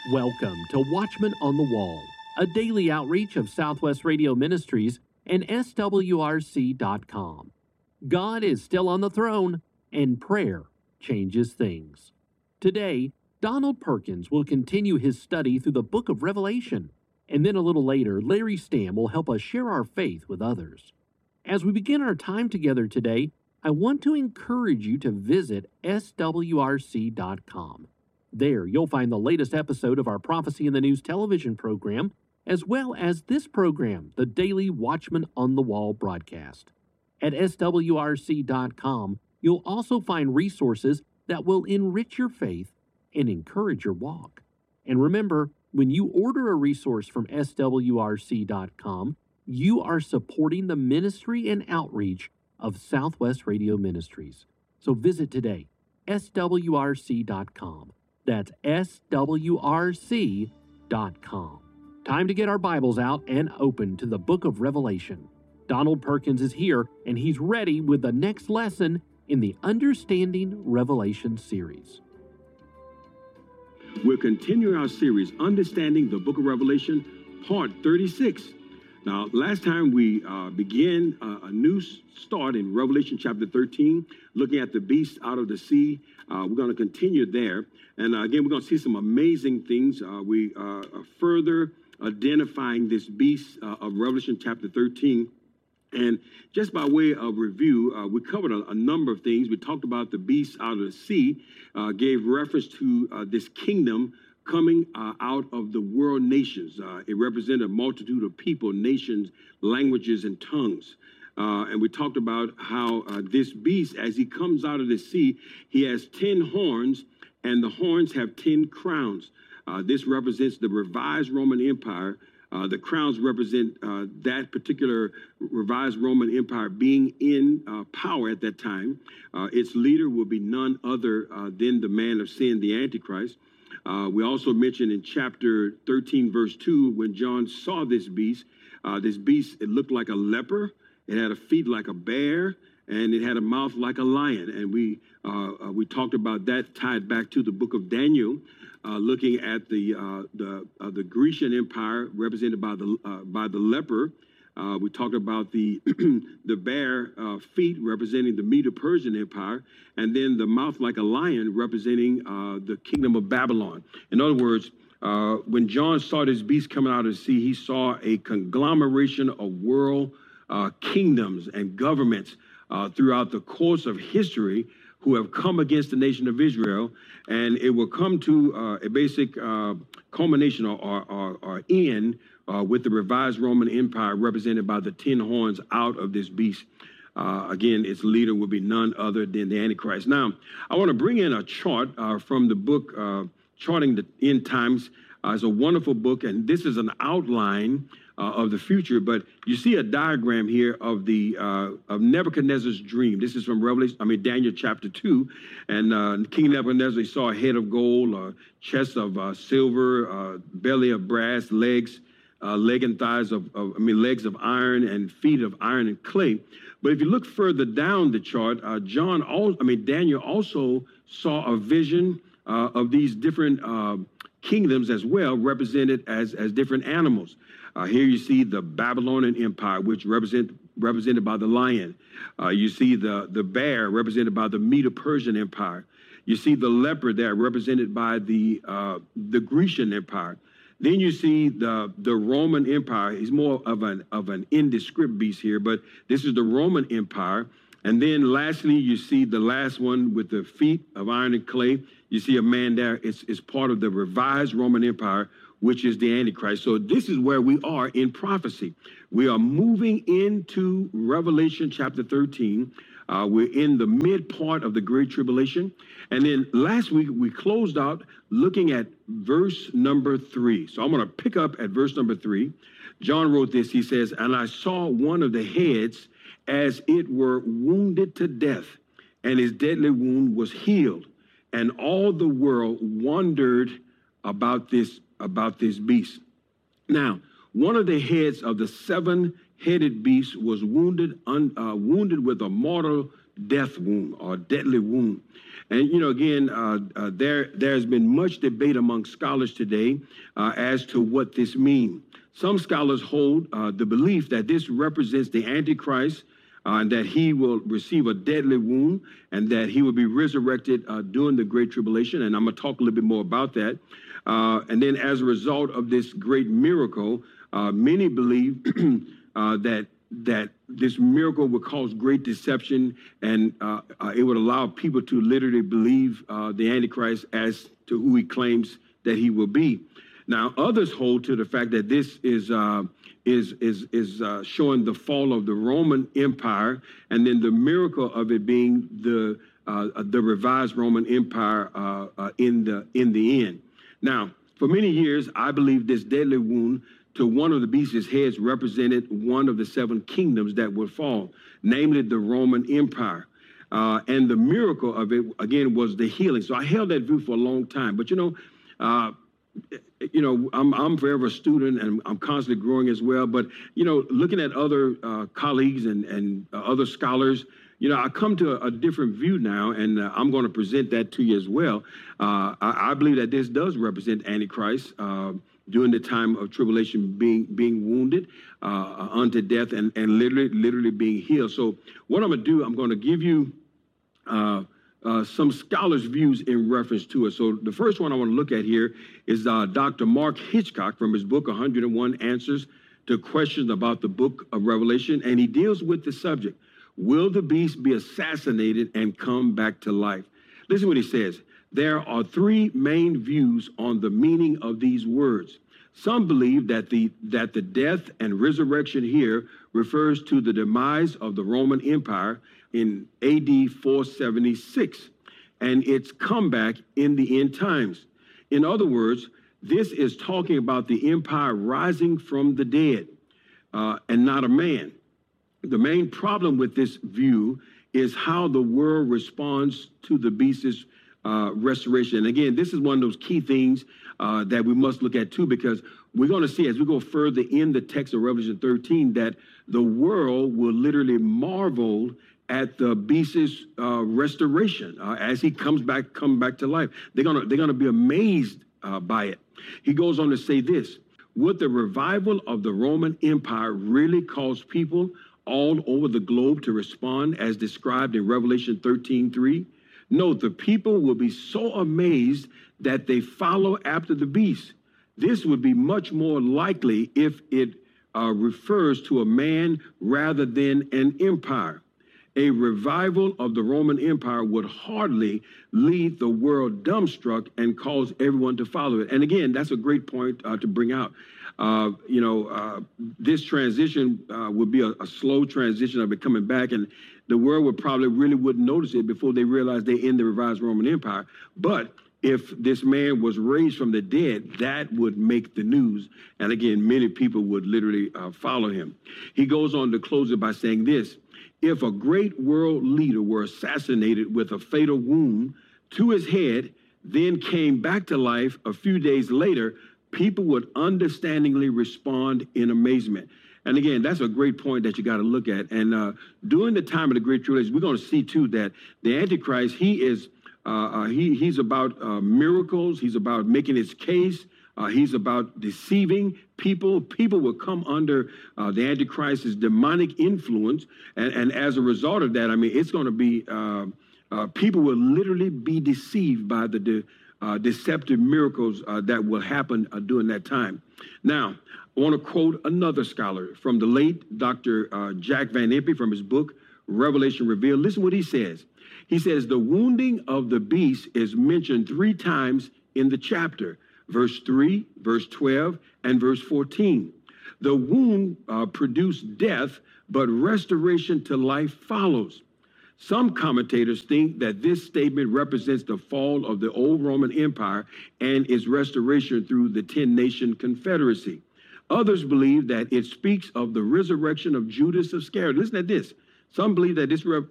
Welcome to Watchman on the Wall, a daily outreach of Southwest Radio Ministries and SWRC.com. God is still on the throne, and prayer changes things. Today, Donald Perkins will continue his study through the book of Revelation, and then a little later, Larry Stamm will help us share our faith with others. As we begin our time together today, I want to encourage you to visit SWRC.com. There, you'll find the latest episode of our Prophecy in the News television program, as well as this program, the daily Watchman on the Wall broadcast. At SWRC.com, you'll also find resources that will enrich your faith and encourage your walk. And remember, when you order a resource from SWRC.com, you are supporting the ministry and outreach of Southwest Radio Ministries. So visit today, SWRC.com. That's SWRC.com. Time to get our Bibles out and open to the book of Revelation. Donald Perkins is here, and he's ready with the next lesson in the Understanding Revelation series. We're continuing our series, Understanding the Book of Revelation, Part 36. Now, last time we began a new start in Revelation chapter 13, looking at the beast out of the sea. We're going to continue there. And again, we're going to see some amazing things. We are further identifying this beast of Revelation chapter 13. And just by way of review, we covered a number of things. We talked about the beast out of the sea, gave reference to this kingdom coming out of the world nations. It represented a multitude of people, nations, languages, and tongues. And we talked about how this beast, as he comes out of the sea, he has 10 horns, and the horns have 10 crowns. This represents the revised Roman Empire. The crowns represent that particular revised Roman Empire being in power at that time. Its leader will be none other than the man of sin, the Antichrist. We also mentioned in chapter 13, verse 2, when John saw this beast, it looked like a leper. It had a feet like a bear, and it had a mouth like a lion. And we talked about that, tied back to the book of Daniel, looking at the Grecian Empire represented by the leper. We talked about the bear feet representing the Medo-Persian Empire, and then the mouth like a lion representing the kingdom of Babylon. In other words, when John saw this beast coming out of the sea, he saw a conglomeration of world kingdoms and governments throughout the course of history who have come against the nation of Israel, and it will come to a basic culmination or end with the revised Roman Empire represented by the 10 horns out of this beast. Again, its leader will be none other than the Antichrist. Now, I want to bring in a chart from the book Charting the End Times. It's a wonderful book, and this is an outline of the future. But you see a diagram here of the of Nebuchadnezzar's dream. This is from Daniel chapter 2. And King Nebuchadnezzar saw a head of gold, chest of silver, belly of brass, legs and thighs legs of iron and feet of iron and clay. But if you look further down the chart, Daniel also saw a vision of these different kingdoms as well, represented as different animals. Here you see the Babylonian Empire, which represented by the lion. You see the bear, represented by the Medo-Persian Empire. You see the leopard there, represented by the Grecian Empire. Then you see the Roman Empire. He's more of an indescript beast here, but this is the Roman Empire. And then lastly, you see the last one with the feet of iron and clay. You see a man there. It's part of the revised Roman Empire, which is the Antichrist. So this is where we are in prophecy. We are moving into Revelation chapter 13. We're in the mid part of the Great Tribulation. And then last week, we closed out looking at verse number 3. So I'm going to pick up at verse number 3. John wrote this. He says, "And I saw one of the heads as it were wounded to death, and his deadly wound was healed. And all the world wondered about this beast." Now, one of the heads of the 7-headed beast was wounded with a mortal death wound or deadly wound. And, again, there's been much debate among scholars today as to what this means. Some scholars hold the belief that this represents the Antichrist, and that he will receive a deadly wound, and that he will be resurrected during the Great Tribulation. And I'm going to talk a little bit more about that. And then as a result of this great miracle, many believe that this miracle would cause great deception, and it would allow people to literally believe the Antichrist as to who he claims that he will be. Now, others hold to the fact that this is showing the fall of the Roman Empire, and then the miracle of it being the revised Roman Empire in the end. Now, for many years, I believe this deadly wound to one of the beast's heads represented one of the 7 kingdoms that would fall, namely the Roman Empire. And the miracle of it, again, was the healing. So I held that view for a long time. But, I'm forever a student, and I'm constantly growing as well. But, looking at other colleagues and other scholars, I come to a different view now, and I'm going to present that to you as well. I believe that this does represent Antichrist during the time of tribulation, being wounded unto death and literally being healed. So what I'm going to do, I'm going to give you some scholars' views in reference to it. So the first one I want to look at here is Dr. Mark Hitchcock from his book, 101 Answers to Questions About the Book of Revelation. And he deals with the subject, will the beast be assassinated and come back to life? Listen what he says. There are 3 main views on the meaning of these words. Some believe that the death and resurrection here refers to the demise of the Roman Empire in AD 476 and its comeback in the end times. In other words, this is talking about the empire rising from the dead and not a man. The main problem with this view is how the world responds to the beast's restoration. And again, this is one of those key things that we must look at too, because we're going to see as we go further in the text of Revelation 13 that the world will literally marvel at the beast's restoration as he come back to life. They're gonna be amazed by it. He goes on to say this: would the revival of the Roman Empire really cause people all over the globe to respond as described in Revelation 13:3? No, the people will be so amazed that they follow after the beast. This would be much more likely if it refers to a man rather than an empire. A revival of the Roman Empire would hardly leave the world dumbstruck and cause everyone to follow it. And again, that's a great point to bring out. This transition would be a slow transition of it coming back, and the world would probably really wouldn't notice it before they realized they're in the revised Roman Empire. But if this man was raised from the dead, that would make the news. And again, many people would literally follow him. He goes on to close it by saying this: if a great world leader were assassinated with a fatal wound to his head, then came back to life a few days later, people would understandingly respond in amazement. And again, that's a great point that you got to look at. And during the time of the Great Tribulation, we're going to see too that the Antichrist, he's about miracles. He's about making his case. He's about deceiving people. People will come under the Antichrist's demonic influence. And as a result of that, I mean, it's going to be, people will literally be deceived by the deceptive miracles that will happen during that time. Now, I want to quote another scholar from the late Dr. Jack Van Impe from his book, Revelation Revealed. Listen what he says. He says, the wounding of the beast is mentioned 3 times in the chapter. Verse 3, verse 12, and verse 14. The wound produced death, but restoration to life follows. Some commentators think that this statement represents the fall of the old Roman Empire and its restoration through the 10-nation confederacy. Others believe that it speaks of the resurrection of Judas Iscariot. Listen to this. Some believe that this